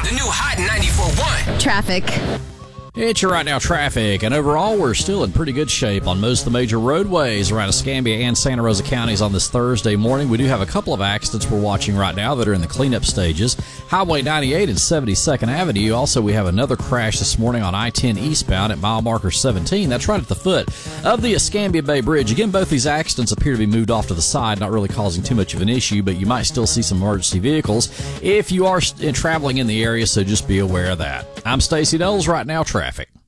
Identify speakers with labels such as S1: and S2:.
S1: the new Hot 94.1.
S2: Traffic.
S3: It's your Right Now traffic, and overall, we're still in pretty good shape on most of the major roadways around Escambia and Santa Rosa counties on this Thursday morning. We do have a couple of accidents we're watching right now that are in the cleanup stages. Highway 98 and 72nd Avenue. Also, we have another crash this morning on I-10 eastbound at mile marker 17. That's right at the foot of the Escambia Bay Bridge. Again, both these accidents appear to be moved off to the side, not really causing too much of an issue, but you might still see some emergency vehicles if you are traveling in the area, so just be aware of that. I'm Stacey Knowles, Right Now Traffic.